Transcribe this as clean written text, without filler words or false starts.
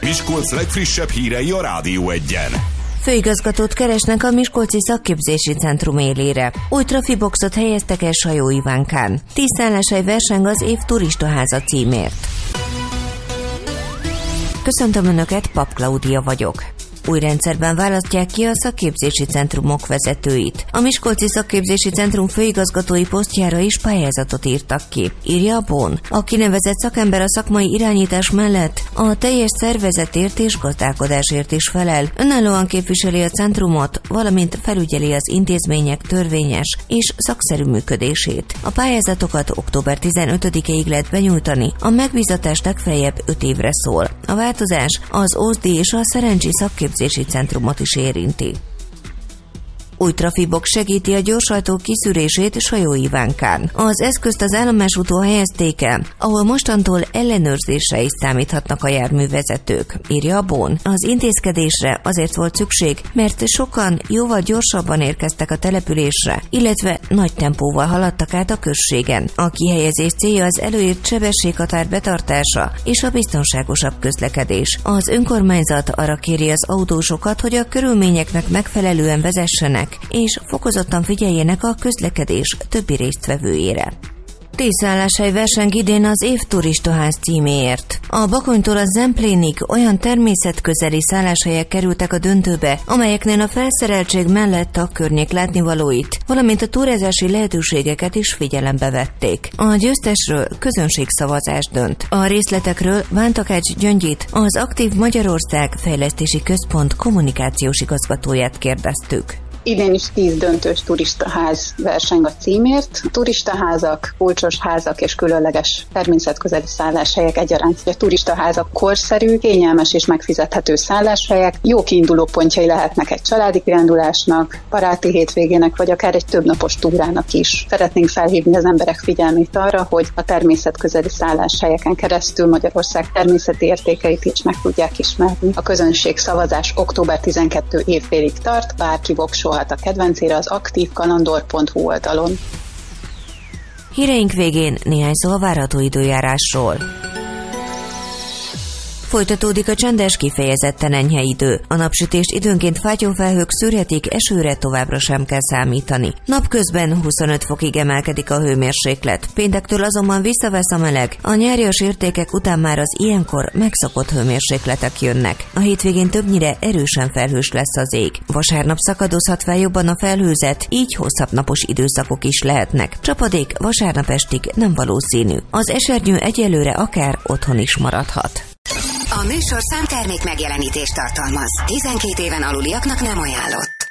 Miskolc legfrissebb hírei a Rádió Egyen. Főigazgatót keresnek a Miskolci Szakképzési Centrum élére. Új trafiboxot helyeztek el Sajó Ivánkán. 10 szálláshely verseng az év turistaháza címért. Köszöntöm Önöket, Pap Klaudia vagyok. Új rendszerben választják ki a szakképzési centrumok vezetőit. A Miskolci Szakképzési Centrum főigazgatói posztjára is pályázatot írtak ki, írja a BON. A kinevezett szakember a szakmai irányítás mellett a teljes szervezetért és gazdálkodásért is felel. Önállóan képviseli a centrumot, valamint felügyeli az intézmények törvényes és szakszerű működését. A pályázatokat október 15-ig lehet benyújtani, a megbízatás legfeljebb 5 évre szól. A változás az OSZDI és a Szerencsi Szakképzési Centrumot is érinti. Új trafibox segíti a gyorsajtók kiszűrését Sajó Ivánkán. Az eszközt az állomásúton helyezték el, ahol mostantól ellenőrzésre is számíthatnak a járművezetők, írja a BON. Az intézkedésre azért volt szükség, mert sokan jóval gyorsabban érkeztek a településre, illetve nagy tempóval haladtak át a községen. A kihelyezés célja az előírt sebességhatár betartása és a biztonságosabb közlekedés. Az önkormányzat arra kéri az autósokat, hogy a körülményeknek megfelelően vezessenek, és fokozottan figyeljenek a közlekedés többi résztvevőjére. 10 szálláshely verseng idén az év turistaház címéért. A Bakonytól a Zemplénig olyan természetközeli szálláshelyek kerültek a döntőbe, amelyeknél a felszereltség mellett a környék látnivalóit, valamint a túrázási lehetőségeket is figyelembe vették. A győztesről közönségszavazás dönt. A részletekről Bántakács Gyöngyit, az Aktív Magyarország Fejlesztési Központ kommunikációs igazgatóját kérdeztük. Idén is 10 döntős turistaház verseng a címért. Turistaházak, kulcsos házak és különleges természetközeli szálláshelyek egyaránt. A turistaházak korszerű, kényelmes és megfizethető szálláshelyek, jó kiinduló pontjai lehetnek egy családi kirándulásnak, baráti hétvégének, vagy akár egy többnapos túrának is. Szeretnénk felhívni az emberek figyelmét arra, hogy a természetközeli szálláshelyeken keresztül Magyarország természeti értékeit is meg tudják ismerni. A közönség szavazás október 12 évfélig tart, bárki voksolhat a kedvencére az aktívkalandor.hu oldalon. Híreink végén néhány szó a várható időjárásról. Folytatódik a csendes, kifejezetten enyhe idő. A napsütést időnként fátyófelhők szűrhetik, esőre továbbra sem kell számítani. Napközben 25 fokig emelkedik a hőmérséklet. Péntektől azonban visszavesz a meleg. A nyárias értékek után már az ilyenkor megszokott hőmérsékletek jönnek. A hétvégén többnyire erősen felhős lesz az ég. Vasárnap szakadozhat fel jobban a felhőzet, így hosszabb napos időszakok is lehetnek. Csapadék vasárnap estig nem valószínű. Az esernyő egyelőre akár otthon is maradhat. A műsorszám termék megjelenítést tartalmaz. 12 éven aluliaknak nem ajánlott.